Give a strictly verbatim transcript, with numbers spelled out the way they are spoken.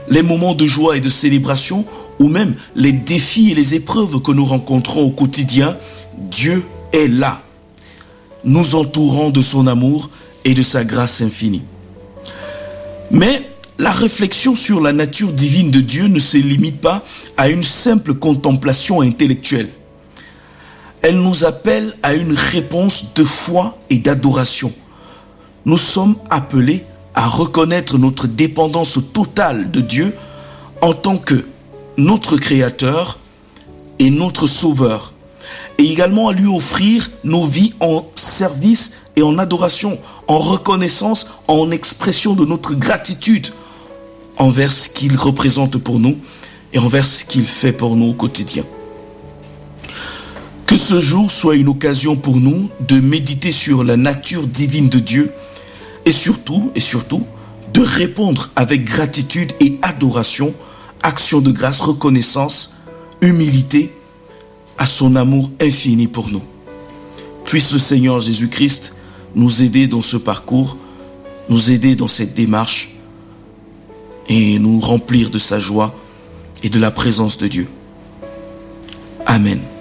les moments de joie et de célébration, ou même les défis et les épreuves que nous rencontrons au quotidien, Dieu est là, nous entourant de son amour et de sa grâce infinie. Mais la réflexion sur la nature divine de Dieu ne se limite pas à une simple contemplation intellectuelle. Elle nous appelle à une réponse de foi et d'adoration. Nous sommes appelés à reconnaître notre dépendance totale de Dieu en tant que notre Créateur et notre Sauveur, et également à lui offrir nos vies en service et en adoration, en reconnaissance, en expression de notre gratitude envers ce qu'il représente pour nous et envers ce qu'il fait pour nous au quotidien. Que ce jour soit une occasion pour nous de méditer sur la nature divine de Dieu et surtout, et surtout, de répondre avec gratitude et adoration, action de grâce, reconnaissance, humilité à son amour infini pour nous. Puisse le Seigneur Jésus-Christ nous aider dans ce parcours, nous aider dans cette démarche et nous remplir de sa joie et de la présence de Dieu. Amen.